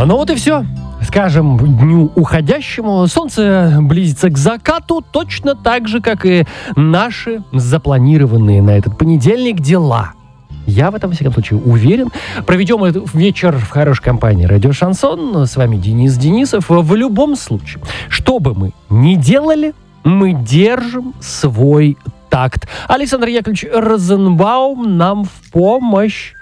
Ну вот и все. Скажем, дню уходящему солнце близится к закату точно так же, как и наши запланированные на этот понедельник дела. Я в этом, во всяком случае, уверен. Проведем этот вечер в хорошей компании «Радио Шансон». С вами Денис Денисов. В любом случае, что бы мы ни делали, мы держим свой такт. Александр Яковлевич Розенбаум нам в помощь.